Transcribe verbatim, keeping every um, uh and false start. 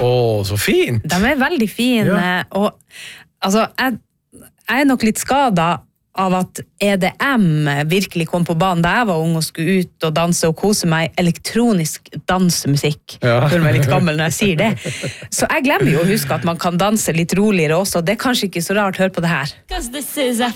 Åh, så fint! De er veldig fine, ja. Og altså, jeg, jeg er nok litt skadet av at E D M virkelig kom på banen da jeg var ung og skulle ut og danse og kose meg elektronisk dansemusikk. Ja. Jeg føler meg litt gammel når jeg sier det. Så jeg glemmer jo å huske at man kan danse litt roligere også. Det er kanskje ikke så rart, hør på det her.